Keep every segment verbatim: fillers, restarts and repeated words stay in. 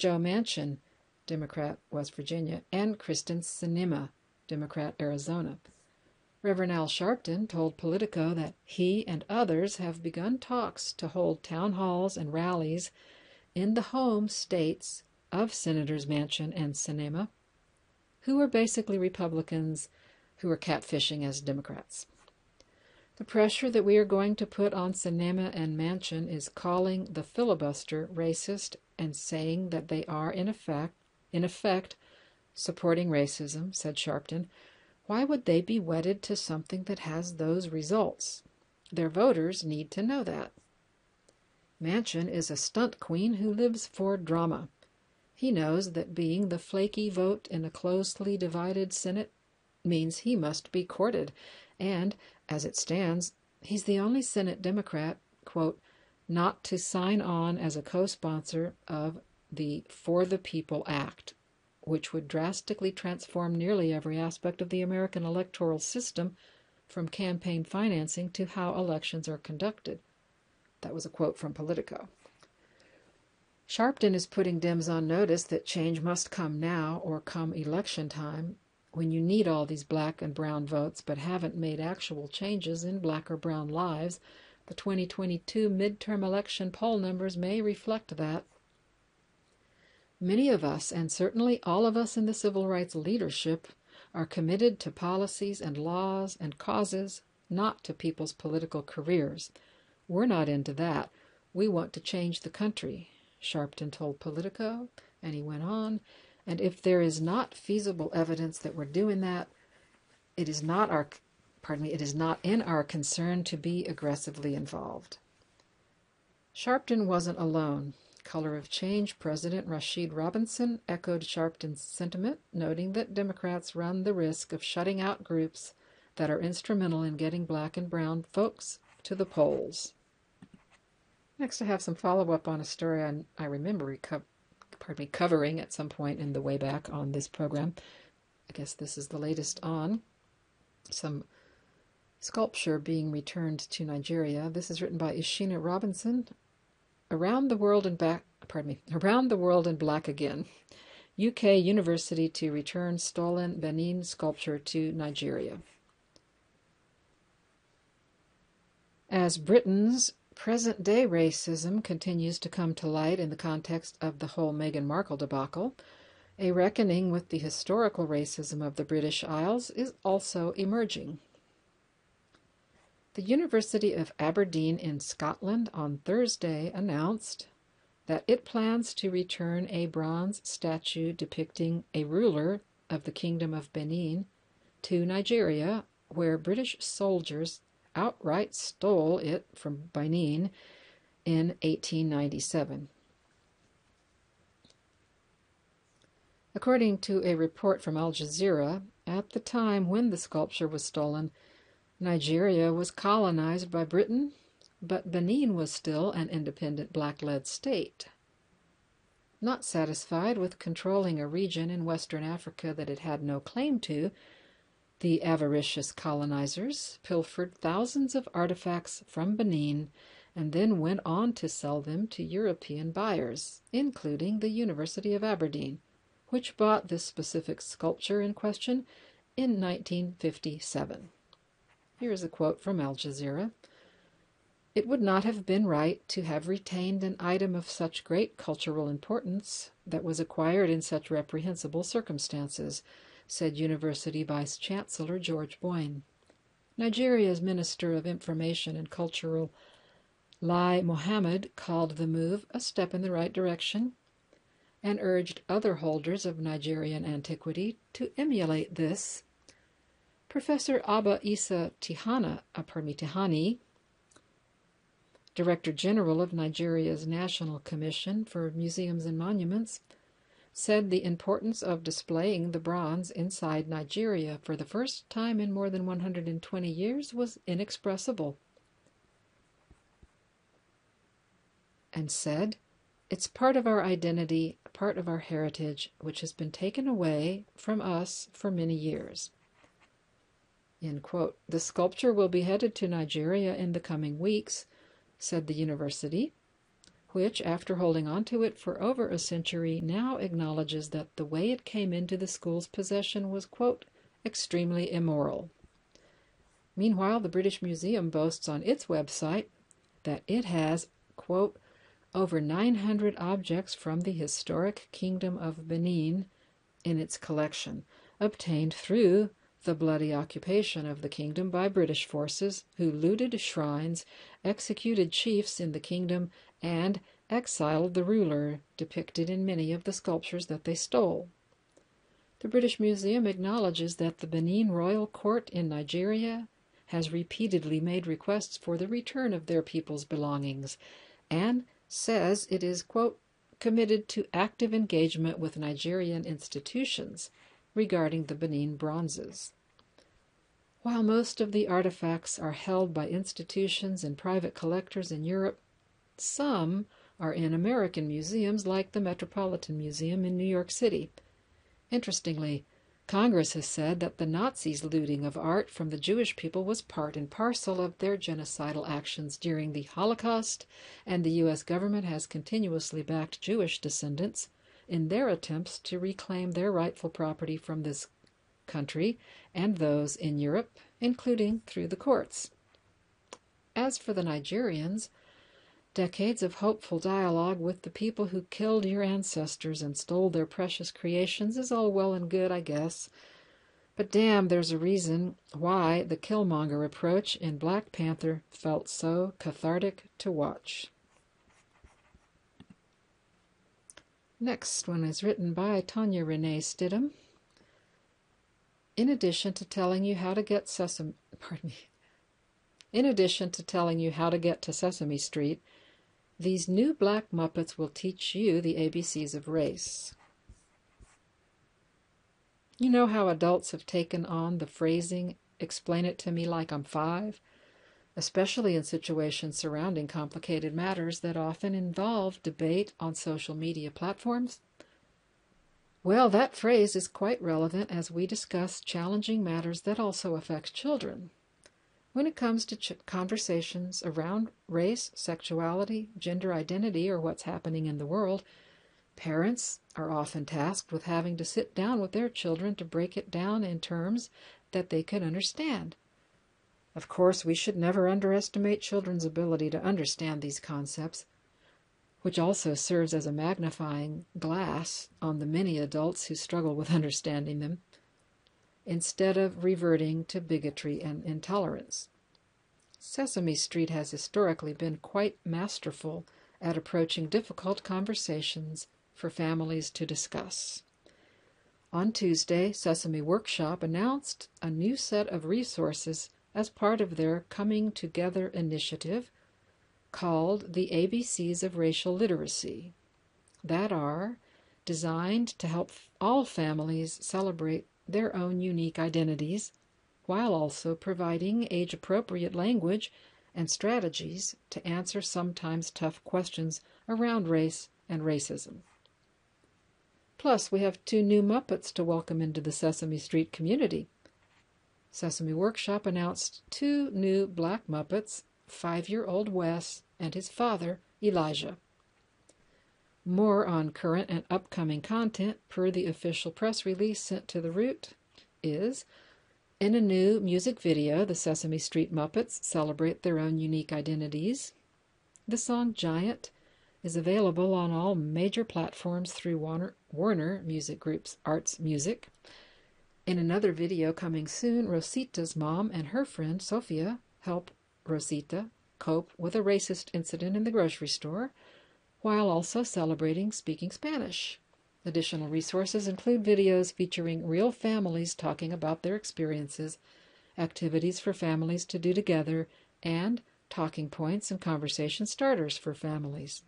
Joe Manchin, Democrat, West Virginia, and Kristen Sinema, Democrat, Arizona. Reverend Al Sharpton told Politico that he and others have begun talks to hold town halls and rallies in the home states of Senators Manchin and Sinema, who are basically Republicans who are catfishing as Democrats. The pressure that we are going to put on Sinema and Manchin is calling the filibuster racist and saying that they are, in effect, in effect, supporting racism, said Sharpton. Why would they be wedded to something that has those results? Their voters need to know that. Manchin is a stunt queen who lives for drama. He knows that being the flaky vote in a closely divided Senate means he must be courted, and, as it stands, he's the only Senate Democrat, quote, not to sign on as a co-sponsor of the For the People Act, which would drastically transform nearly every aspect of the American electoral system, from campaign financing to how elections are conducted. That was a quote from Politico. Sharpton is putting Dems on notice that change must come now or come election time, when you need all these black and brown votes but haven't made actual changes in black or brown lives. The twenty twenty-two midterm election poll numbers may reflect that. Many of us, and certainly all of us in the civil rights leadership, are committed to policies and laws and causes, not to people's political careers. We're not into that. We want to change the country, Sharpton told Politico, and he went on, and if there is not feasible evidence that we're doing that, it is not our, pardon me, it is not in our concern to be aggressively involved. Sharpton wasn't alone. Color of Change President Rashid Robinson echoed Sharpton's sentiment, noting that Democrats run the risk of shutting out groups that are instrumental in getting black and brown folks to the polls. Next, I have some follow-up on a story I, I remember reco- pardon me, covering at some point in the way back on this program. I guess this is the latest on some sculpture being returned to Nigeria. This is written by Ishina Robinson. Around the world and back, pardon me, Around the World and Black Again. U K University to return stolen Benin sculpture to Nigeria. As Britain's present-day racism continues to come to light in the context of the whole Meghan Markle debacle, a reckoning with the historical racism of the British Isles is also emerging. The University of Aberdeen in Scotland on Thursday announced that it plans to return a bronze statue depicting a ruler of the Kingdom of Benin to Nigeria, where British soldiers outright stole it from Benin in eighteen ninety-seven. According to a report from Al Jazeera, at the time when the sculpture was stolen, Nigeria was colonized by Britain, but Benin was still an independent black-led state. Not satisfied with controlling a region in Western Africa that it had no claim to, the avaricious colonizers pilfered thousands of artifacts from Benin and then went on to sell them to European buyers, including the University of Aberdeen, which bought this specific sculpture in question in nineteen fifty-seven. Here is a quote from Al Jazeera. It would not have been right to have retained an item of such great cultural importance that was acquired in such reprehensible circumstances, said University Vice-Chancellor George Boyne. Nigeria's Minister of Information and Cultural, Lai Mohammed, called the move a step in the right direction and urged other holders of Nigerian antiquity to emulate this. Professor Abba Isa Tihana, uh, pardon me, Tihani, Director General of Nigeria's National Commission for Museums and Monuments, said the importance of displaying the bronze inside Nigeria for the first time in more than one hundred twenty years was inexpressible, and said, "It's part of our identity, part of our heritage, which has been taken away from us for many years." End quote. The sculpture will be headed to Nigeria in the coming weeks, said the university, which, after holding on to it for over a century, now acknowledges that the way it came into the school's possession was, quote, extremely immoral. Meanwhile, the British Museum boasts on its website that it has, quote, over nine hundred objects from the historic Kingdom of Benin in its collection, obtained through the bloody occupation of the kingdom by British forces, who looted shrines, executed chiefs in the kingdom, and exiled the ruler, depicted in many of the sculptures that they stole. The British Museum acknowledges that the Benin Royal Court in Nigeria has repeatedly made requests for the return of their people's belongings, and says it is, quote, committed to active engagement with Nigerian institutions regarding the Benin bronzes. While most of the artifacts are held by institutions and private collectors in Europe, some are in American museums like the Metropolitan Museum in New York City. Interestingly, Congress has said that the Nazis' looting of art from the Jewish people was part and parcel of their genocidal actions during the Holocaust, and the U S government has continuously backed Jewish descendants in their attempts to reclaim their rightful property from this country and those in Europe, including through the courts. As for the Nigerians, decades of hopeful dialogue with the people who killed your ancestors and stole their precious creations is all well and good, I guess. But damn, there's a reason why the Killmonger approach in Black Panther felt so cathartic to watch. Next one is written by Tanya Renee Stidham. In addition to telling you how to get Sesame, pardon me, in addition to telling you how to get to Sesame Street, these new Black Muppets will teach you the A B Cs of race. You know how adults have taken on the phrasing, explain it to me like I'm five, especially in situations surrounding complicated matters that often involve debate on social media platforms? Well, that phrase is quite relevant as we discuss challenging matters that also affect children. When it comes to ch- conversations around race, sexuality, gender identity, or what's happening in the world, parents are often tasked with having to sit down with their children to break it down in terms that they can understand. Of course, we should never underestimate children's ability to understand these concepts, which also serves as a magnifying glass on the many adults who struggle with understanding them, instead of reverting to bigotry and intolerance. Sesame Street has historically been quite masterful at approaching difficult conversations for families to discuss. On Tuesday, Sesame Workshop announced a new set of resources as part of their Coming Together initiative called the A B Cs of Racial Literacy, that are designed to help all families celebrate their own unique identities, while also providing age-appropriate language and strategies to answer sometimes tough questions around race and racism. Plus, we have two new Muppets to welcome into the Sesame Street community. Sesame Workshop announced two new Black Muppets, five-year-old Wes and his father, Elijah. More on current and upcoming content per the official press release sent to the Root is, in a new music video, the Sesame Street Muppets celebrate their own unique identities. The song Giant is available on all major platforms through Warner, Warner Music Group's Arts Music. In another video coming soon, Rosita's mom and her friend Sophia help Rosita cope with a racist incident in the grocery store, while also celebrating speaking Spanish. Additional resources include videos featuring real families talking about their experiences, activities for families to do together, and talking points and conversation starters for families.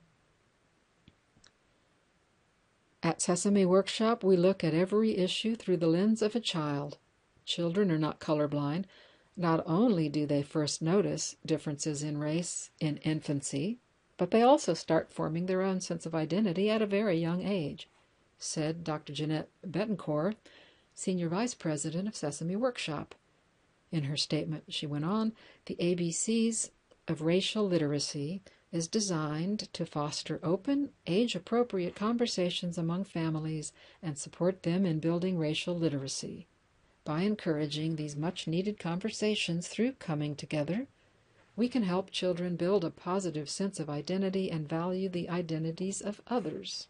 At Sesame Workshop, we look at every issue through the lens of a child. Children are not colorblind. Not only do they first notice differences in race in infancy, but they also start forming their own sense of identity at a very young age, said Doctor Jeanette Betancourt, Senior Vice President of Sesame Workshop. In her statement, she went on, the A B Cs of Racial Literacy is designed to foster open, age-appropriate conversations among families and support them in building racial literacy. By encouraging these much-needed conversations through Coming Together, we can help children build a positive sense of identity and value the identities of others.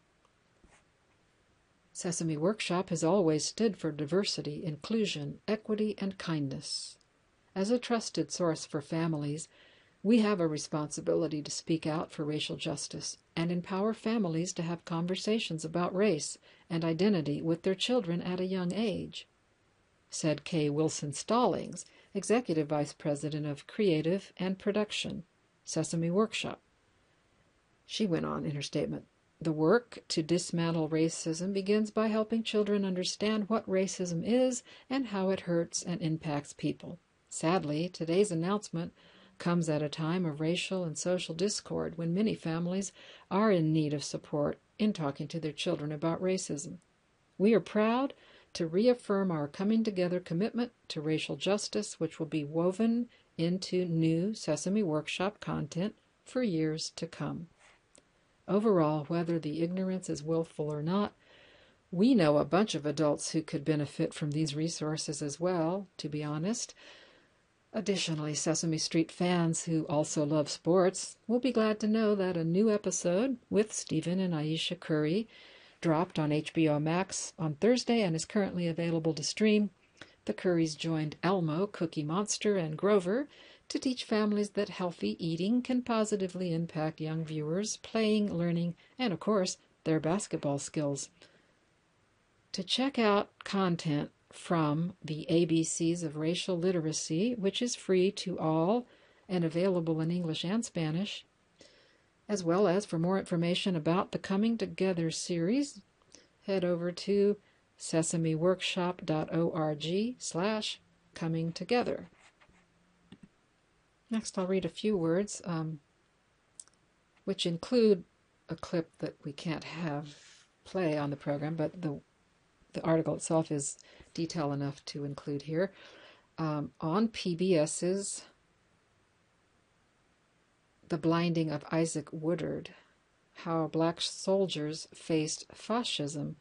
Sesame Workshop has always stood for diversity, inclusion, equity, and kindness. As a trusted source for families, we have a responsibility to speak out for racial justice and empower families to have conversations about race and identity with their children at a young age, said Kay Wilson Stallings, Executive Vice President of Creative and Production, Sesame Workshop. She went on in her statement, "The work to dismantle racism begins by helping children understand what racism is and how it hurts and impacts people. Sadly, today's announcement comes at a time of racial and social discord when many families are in need of support in talking to their children about racism. We are proud to reaffirm our Coming Together commitment to racial justice, which will be woven into new Sesame Workshop content for years to come. Overall, whether the ignorance is willful or not, we know a bunch of adults who could benefit from these resources as well, to be honest. Additionally, Sesame Street fans who also love sports will be glad to know that a new episode with Stephen and Aisha Curry dropped on H B O Max on Thursday and is currently available to stream. The Currys joined Elmo, Cookie Monster, and Grover to teach families that healthy eating can positively impact young viewers' playing, learning, and, of course, their basketball skills. To check out content from the A B Cs of Racial Literacy, which is free to all and available in English and Spanish, as well as for more information about the Coming Together series, head over to sesameworkshop.org slash coming together. Next, I'll read a few words, um, which include a clip that we can't have play on the program, but the the article itself is detail enough to include here. Um, on PBS's The Blinding of Isaac Woodard, How Black Soldiers Faced Fascism,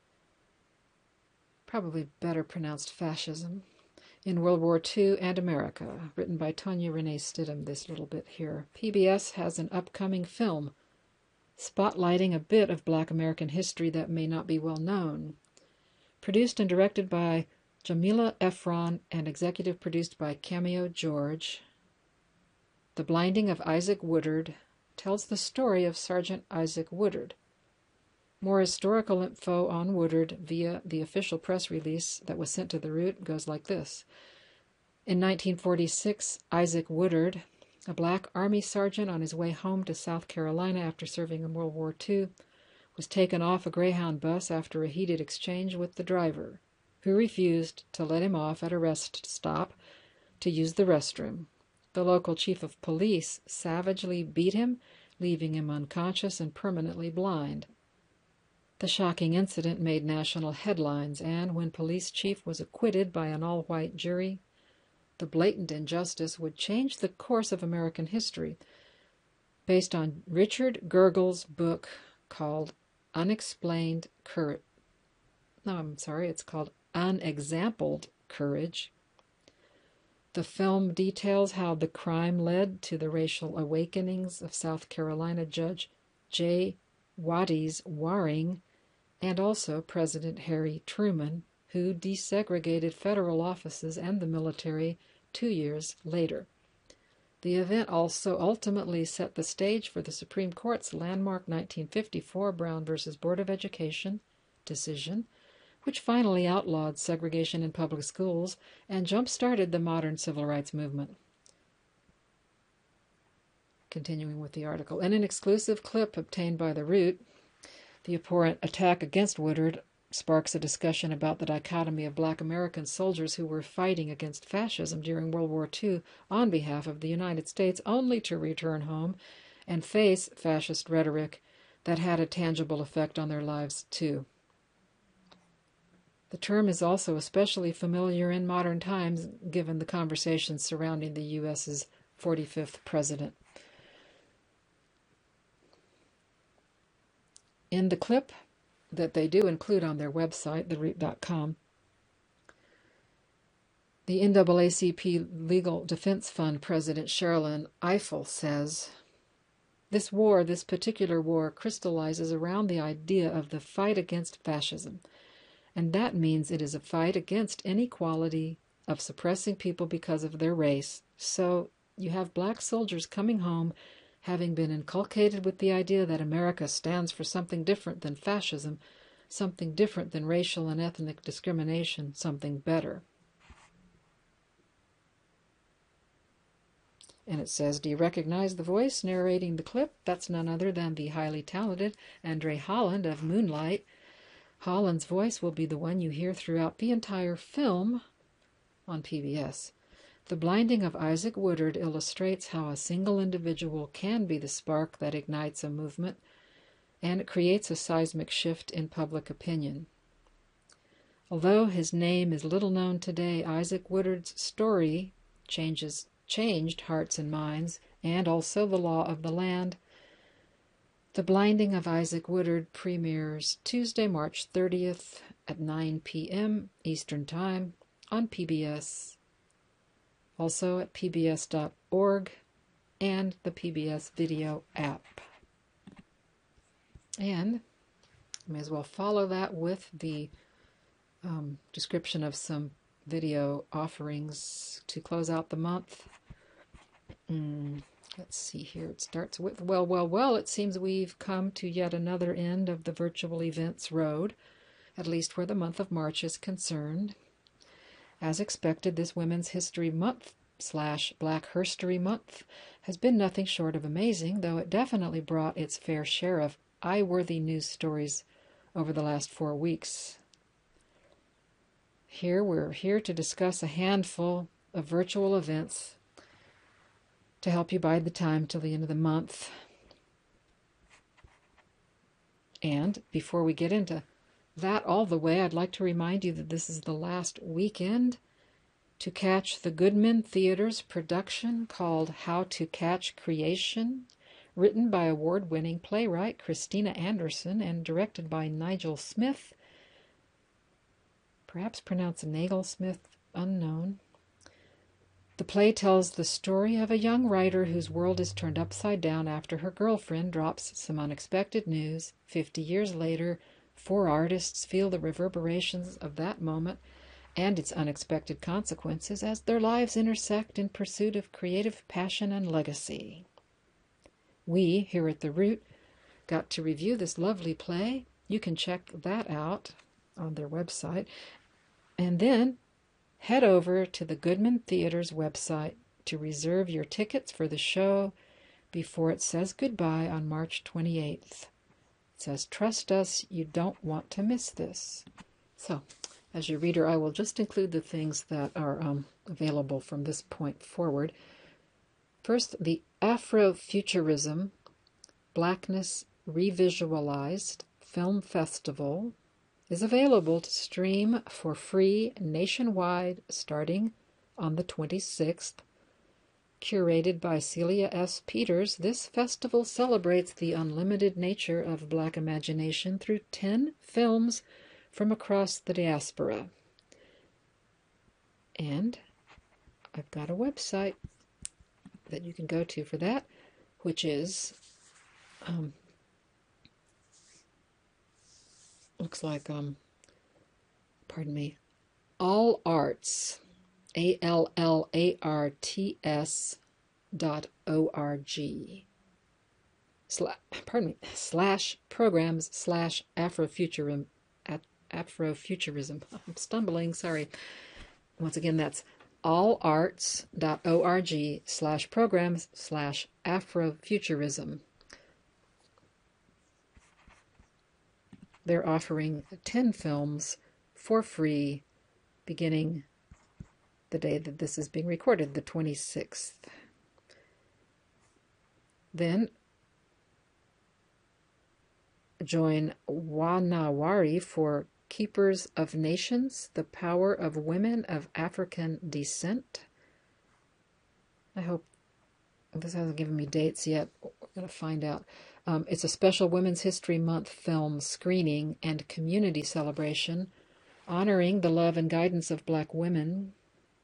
probably better pronounced fascism, in World War Two and America, written by Tonya Renee Stidham, this little bit here. P B S has an upcoming film spotlighting a bit of Black American history that may not be well known. Produced and directed by Jamila Efron and executive produced by Cameo George, The Blinding of Isaac Woodard tells the story of Sergeant Isaac Woodard. More historical info on Woodard via the official press release that was sent to the Root goes like this. In nineteen forty-six, Isaac Woodard, a black Army sergeant on his way home to South Carolina after serving in World War Two, was taken off a Greyhound bus after a heated exchange with the driver, who refused to let him off at a rest stop to use the restroom. The local chief of police savagely beat him, leaving him unconscious and permanently blind. The shocking incident made national headlines, and when police chief was acquitted by an all-white jury, the blatant injustice would change the course of American history. Based on Richard Gergel's book called Unexplained Courage. No, I'm sorry, it's called Unexampled Courage. The film details how the crime led to the racial awakenings of South Carolina Judge J. Waddies Waring and also President Harry Truman, who desegregated federal offices and the military two years later. The event also ultimately set the stage for the Supreme Court's landmark nineteen fifty-four Brown versus Board of Education decision, which finally outlawed segregation in public schools and jump-started the modern civil rights movement. Continuing with the article, in an exclusive clip obtained by The Root, the abhorrent attack against Woodard sparks a discussion about the dichotomy of black American soldiers who were fighting against fascism during World War Two on behalf of the United States, only to return home and face fascist rhetoric that had a tangible effect on their lives too. The term is also especially familiar in modern times, given the conversations surrounding the U S's forty-fifth president. In the clip that they do include on their website, the root dot com, the N double A C P Legal Defense Fund President Sherilyn Ifill says, "This war, this particular war, crystallizes around the idea of the fight against fascism. And that means it is a fight against inequality of suppressing people because of their race. So you have black soldiers coming home having been inculcated with the idea that America stands for something different than fascism, something different than racial and ethnic discrimination, something better." And it says, "Do you recognize the voice narrating the clip? That's none other than the highly talented Andre Holland of Moonlight. Holland's voice will be the one you hear throughout the entire film on P B S. The Blinding of Isaac Woodard illustrates how a single individual can be the spark that ignites a movement, and it creates a seismic shift in public opinion. Although his name is little known today, Isaac Woodard's story changes, changed hearts and minds, and also the law of the land. The Blinding of Isaac Woodard premieres Tuesday, March thirtieth at nine p m Eastern Time on P B S, also at P B S dot org and the P B S Video app." And I may as well follow that with the um, description of some video offerings to close out the month. Mm. Let's see here. It starts with, well, well, well, it seems we've come to yet another end of the virtual events road, at least where the month of March is concerned. As expected, this Women's History Month slash Black Herstory Month has been nothing short of amazing, though it definitely brought its fair share of eye-worthy news stories over the last four weeks. Here, we're here to discuss a handful of virtual events to help you bide the time till the end of the month. And before we get into that all the way, I'd like to remind you that this is the last weekend to catch the Goodman Theater's production called How to Catch Creation, written by award-winning playwright Christina Anderson and directed by Nigel Smith, perhaps pronounced Nagel Smith, unknown. The play tells the story of a young writer whose world is turned upside down after her girlfriend drops some unexpected news. Fifty years later, four artists feel the reverberations of that moment and its unexpected consequences as their lives intersect in pursuit of creative passion and legacy. We, here at The Root, got to review this lovely play. You can check that out on their website. And then head over to the Goodman Theater's website to reserve your tickets for the show before it says goodbye on March twenty-eighth. It says, "Trust us, you don't want to miss this." So, as your reader, I will just include the things that are um, available from this point forward. First, the Afrofuturism Blackness Revisualized Film Festival is available to stream for free nationwide starting on the twenty-sixth. Curated by Celia S. Peters, this festival celebrates the unlimited nature of Black imagination through ten films from across the diaspora. And I've got a website that you can go to for that, which is um, looks like, um, pardon me, All Arts, A L L A R T S dot O R G, Sla- pardon me, slash programs slash Afrofuturism, Afrofuturism. I'm stumbling, sorry. Once again, that's allarts dot org slash programs slash Afrofuturism. They're offering ten films for free beginning the day that this is being recorded, the twenty-sixth. Then join Wanawari for Keepers of Nations, the Power of Women of African Descent. I hope this hasn't given me dates yet. We're going to find out. Um, it's a special Women's History Month film screening and community celebration honoring the love and guidance of black women.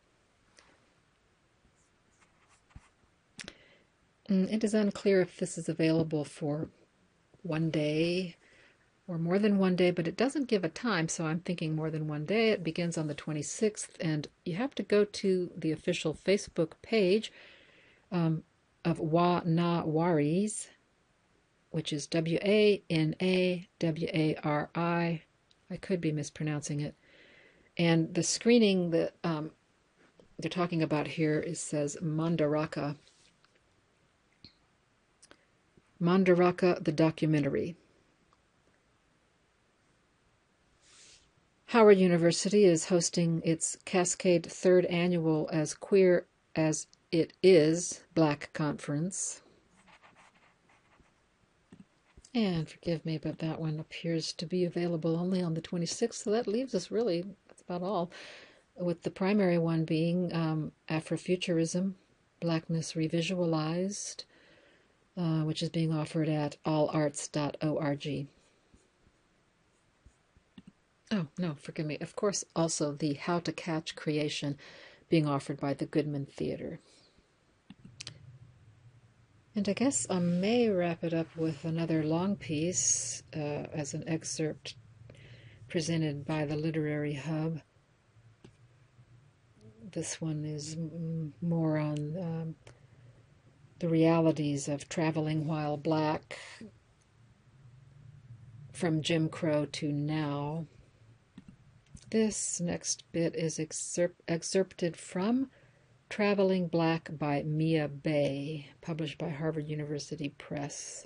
It is unclear if this is available for one day or more than one day, but it doesn't give a time, so I'm thinking more than one day. It begins on the twenty-sixth, and you have to go to the official Facebook page um, of Wa Na Waris, which is W A N A W A R I. I could be mispronouncing it. And the screening that um, they're talking about here is says Mandaraka. Mandaraka, the documentary. Howard University is hosting its Cascade third annual As Queer as It Is Black Conference. And forgive me, but that one appears to be available only on the twenty-sixth, so that leaves us really, that's about all, with the primary one being um, Afrofuturism, Blackness Revisualized, uh, which is being offered at all arts dot org. Oh, no, forgive me. Of course, also the How to Catch Creation being offered by the Goodman Theater. And I guess I may wrap it up with another long piece uh, as an excerpt presented by the Literary Hub. This one is m- more on um, the realities of traveling while black from Jim Crow to now. This next bit is excerpt, excerpted from Traveling Black by Mia Bay, published by Harvard University Press.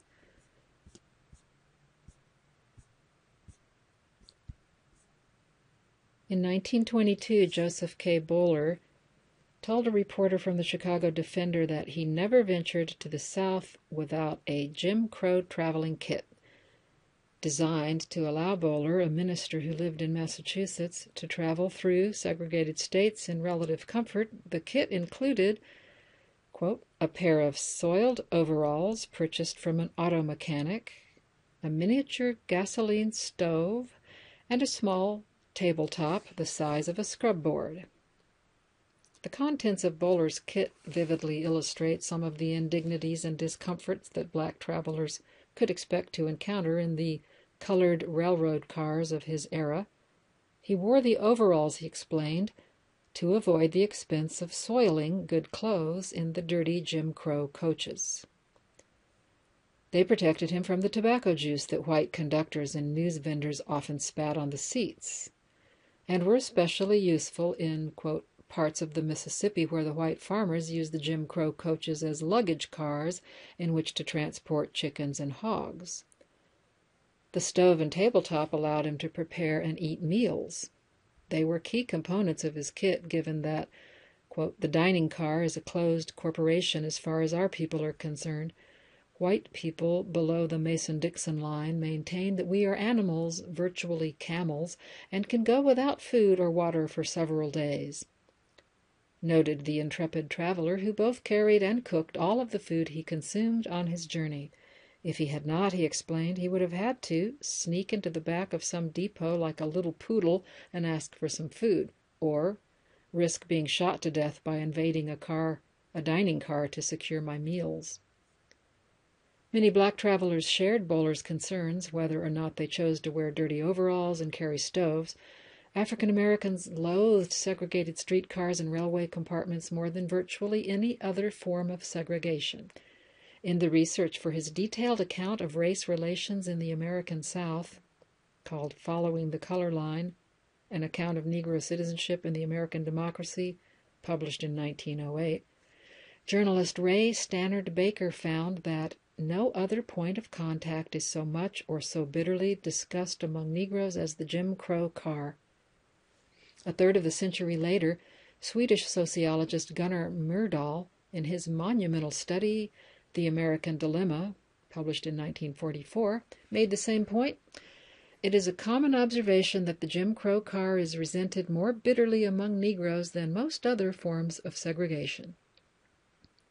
In nineteen twenty-two, Joseph K. Bowler told a reporter from the Chicago Defender that he never ventured to the South without a Jim Crow traveling kit, designed to allow Bowler, a minister who lived in Massachusetts, to travel through segregated states in relative comfort. The kit included, quote, a pair of soiled overalls purchased from an auto mechanic, a miniature gasoline stove, and a small tabletop the size of a scrub board. The contents of Bowler's kit vividly illustrate some of the indignities and discomforts that black travelers could expect to encounter in the colored railroad cars of his era. He wore the overalls, he explained, to avoid the expense of soiling good clothes in the dirty Jim Crow coaches. They protected him from the tobacco juice that white conductors and news vendors often spat on the seats, and were especially useful in, quote, parts of the Mississippi where the white farmers used the Jim Crow coaches as luggage cars in which to transport chickens and hogs. The stove and tabletop allowed him to prepare and eat meals. They were key components of his kit, given that, quote, the dining car is a closed corporation as far as our people are concerned. White people below the Mason-Dixon line maintain that we are animals, virtually camels, and can go without food or water for several days. Noted the intrepid traveler who both carried and cooked all of the food he consumed on his journey. If he had not, he explained, he would have had to sneak into the back of some depot like a little poodle and ask for some food, or risk being shot to death by invading a car, a dining car, to secure my meals. Many black travelers shared Bowler's concerns, whether or not they chose to wear dirty overalls and carry stoves. African Americans loathed segregated streetcars and railway compartments more than virtually any other form of segregation. In the research for his detailed account of race relations in the American South, called Following the Color Line, an account of Negro citizenship in the American democracy, published in nineteen oh eight, journalist Ray Stannard Baker found that no other point of contact is so much or so bitterly discussed among Negroes as the Jim Crow car. A third of a century later, Swedish sociologist Gunnar Myrdal, in his monumental study, The American Dilemma, published in nineteen forty-four, made the same point. It is a common observation that the Jim Crow car is resented more bitterly among Negroes than most other forms of segregation.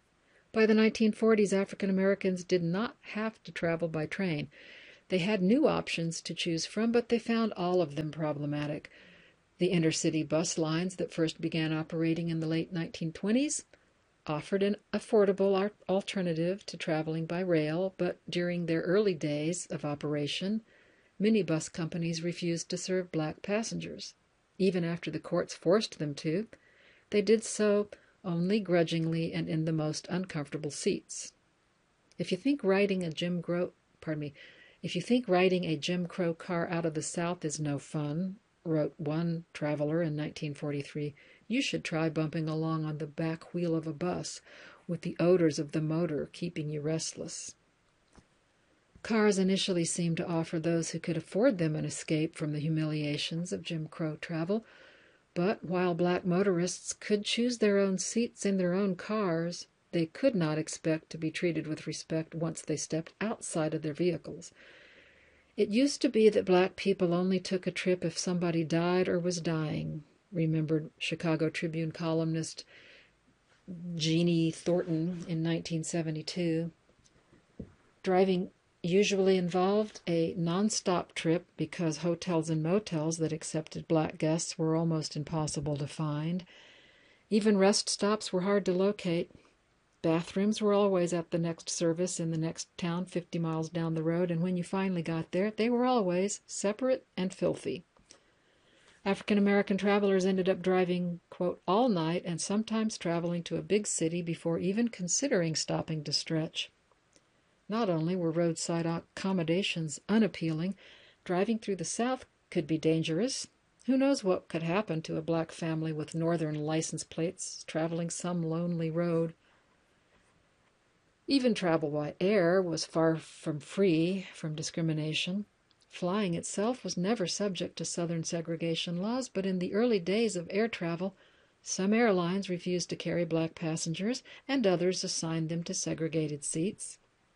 By the nineteen forties, African Americans did not have to travel by train. They had new options to choose from, but they found all of them problematic. The intercity bus lines that first began operating in the late nineteen twenties offered an affordable alternative to traveling by rail, but during their early days of operation, many bus companies refused to serve black passengers. Even after the courts forced them to, they did so only grudgingly and in the most uncomfortable seats. If you think riding a Jim Crow, pardon me, if you think riding a Jim Crow car out of the South is no fun, wrote one traveler in nineteen forty-three, you should try bumping along on the back wheel of a bus with the odors of the motor keeping you restless. Cars initially seemed to offer those who could afford them an escape from the humiliations of Jim Crow travel, but while black motorists could choose their own seats in their own cars, they could not expect to be treated with respect once they stepped outside of their vehicles. It used to be that black people only took a trip if somebody died or was dying, remembered Chicago Tribune columnist Jeannie Thornton in nineteen seventy-two. Driving usually involved a non-stop trip because hotels and motels that accepted black guests were almost impossible to find. Even rest stops were hard to locate. Bathrooms were always at the next service in the next town fifty miles down the road, and when you finally got there, they were always separate and filthy. African American travelers ended up driving, quote, all night and sometimes traveling to a big city before even considering stopping to stretch. Not only were roadside accommodations unappealing, driving through the South could be dangerous. Who knows what could happen to a black family with northern license plates traveling some lonely road? Even travel by air was far from free from discrimination. Flying itself was never subject to Southern segregation laws, but in the early days of air travel, some airlines refused to carry black passengers, and others assigned them to segregated seats.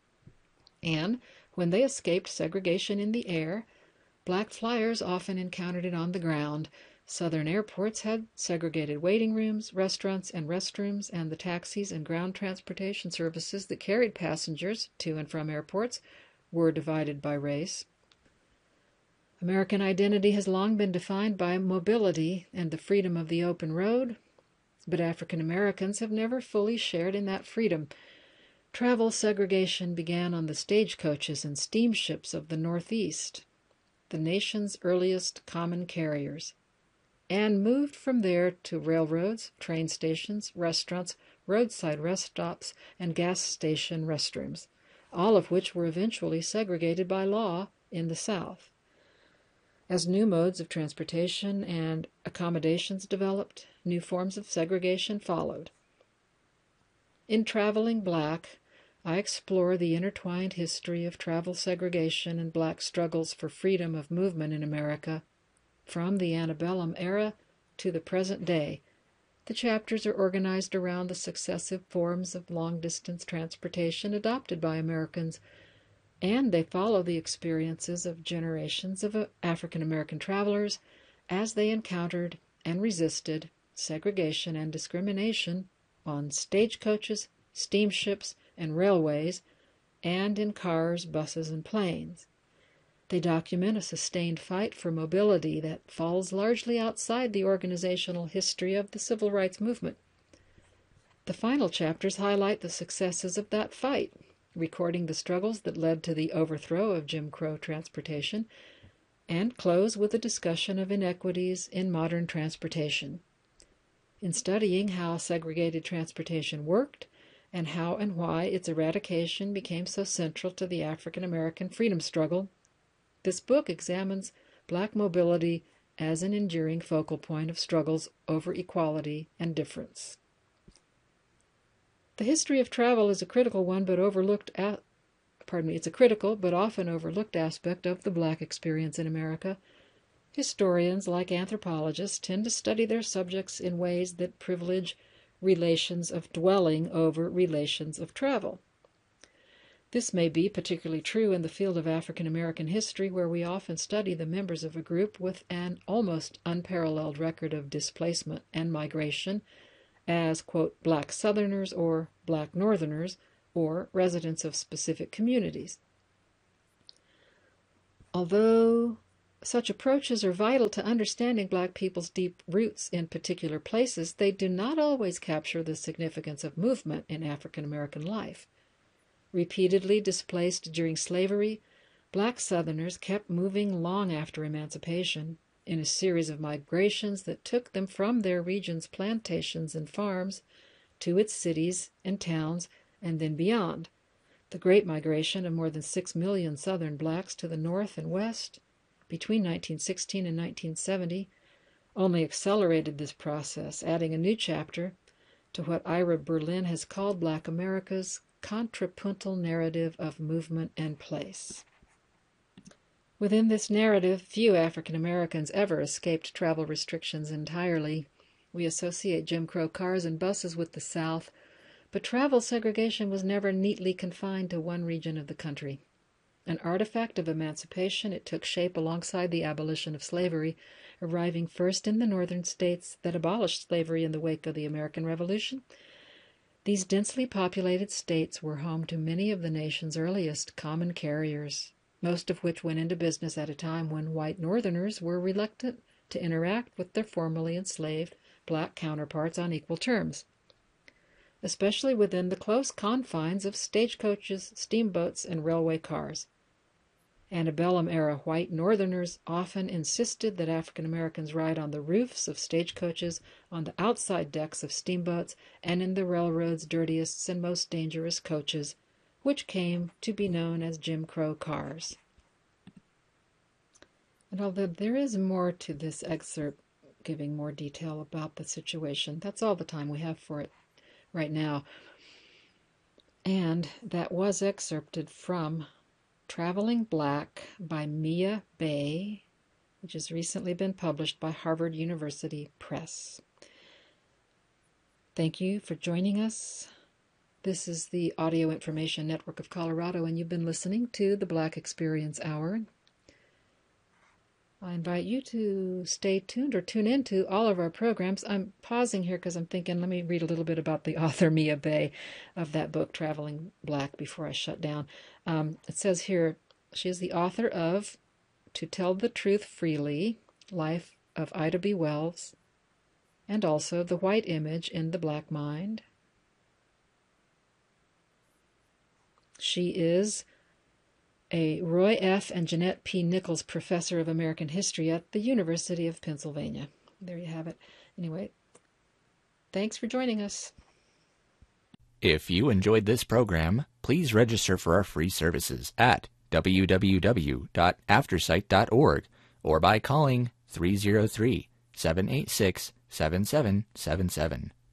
And when they escaped segregation in the air, black flyers often encountered it on the ground. Southern airports had segregated waiting rooms, restaurants, and restrooms, and the taxis and ground transportation services that carried passengers to and from airports were divided by race. American identity has long been defined by mobility and the freedom of the open road, but African Americans have never fully shared in that freedom. Travel segregation began on the stagecoaches and steamships of the Northeast, the nation's earliest common carriers, and moved from there to railroads, train stations, restaurants, roadside rest stops, and gas station restrooms, all of which were eventually segregated by law in the South. As new modes of transportation and accommodations developed, new forms of segregation followed. In Traveling Black, I explore the intertwined history of travel segregation and black struggles for freedom of movement in America, from the antebellum era to the present day. The chapters are organized around the successive forms of long-distance transportation adopted by Americans, and they follow the experiences of generations of African American travelers as they encountered and resisted segregation and discrimination on stagecoaches, steamships, and railways, and in cars, buses, and planes. They document a sustained fight for mobility that falls largely outside the organizational history of the civil rights movement. The final chapters highlight the successes of that fight, recording the struggles that led to the overthrow of Jim Crow transportation, and close with a discussion of inequities in modern transportation. In studying how segregated transportation worked, and how and why its eradication became so central to the African American freedom struggle, this book examines black mobility as an enduring focal point of struggles over equality and difference. The history of travel is a critical one, but overlooked. A- pardon me, it's a critical but often overlooked aspect of the black experience in America. Historians, like anthropologists, tend to study their subjects in ways that privilege relations of dwelling over relations of travel. This may be particularly true in the field of African American history, where we often study the members of a group with an almost unparalleled record of displacement and migration, as, quote, black Southerners or black Northerners or residents of specific communities. Although such approaches are vital to understanding black people's deep roots in particular places, they do not always capture the significance of movement in African American life. Repeatedly displaced during slavery, black Southerners kept moving long after emancipation in a series of migrations that took them from their region's plantations and farms to its cities and towns and then beyond. The Great Migration of more than six million Southern blacks to the north and west between nineteen sixteen and nineteen seventy only accelerated this process, adding a new chapter to what Ira Berlin has called Black America's contrapuntal narrative of movement and place. Within this narrative, few African Americans ever escaped travel restrictions entirely. We associate Jim Crow cars and buses with the South, but travel segregation was never neatly confined to one region of the country. An artifact of emancipation, it took shape alongside the abolition of slavery, arriving first in the northern states that abolished slavery in the wake of the American Revolution. These densely populated states were home to many of the nation's earliest common carriers, most of which went into business at a time when white Northerners were reluctant to interact with their formerly enslaved black counterparts on equal terms, especially within the close confines of stagecoaches, steamboats, and railway cars. Antebellum-era white Northerners often insisted that African Americans ride on the roofs of stagecoaches, on the outside decks of steamboats, and in the railroad's dirtiest and most dangerous coaches, which came to be known as Jim Crow cars. And although there is more to this excerpt giving more detail about the situation, that's all the time we have for it right now. And that was excerpted from Traveling Black by Mia Bay, which has recently been published by Harvard University Press. Thank you for joining us. This is the Audio Information Network of Colorado, and you've been listening to the Black Experience Hour. I invite you to stay tuned or tune in to all of our programs. I'm pausing here because I'm thinking, let me read a little bit about the author, Mia Bay, of that book, Traveling Black, before I shut down. Um, it says here, she is the author of To Tell the Truth Freely, Life of Ida B. Wells, and also The White Image in the Black Mind. She is a Roy F. and Jeanette P. Nichols Professor of American History at the University of Pennsylvania. There you have it. Anyway, thanks for joining us. If you enjoyed this program, please register for our free services at w w w dot aftersight dot org or by calling three oh three, seven eight six, seven seven seven seven.